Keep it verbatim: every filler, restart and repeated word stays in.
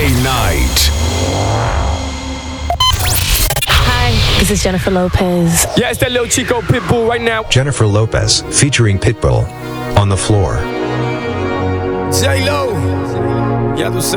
night. Hi, this is Jennifer Lopez. Yeah, it's that little Chico Pitbull right now. Jennifer Lopez, featuring Pitbull, on the floor. J-Lo. Ya tú sabes.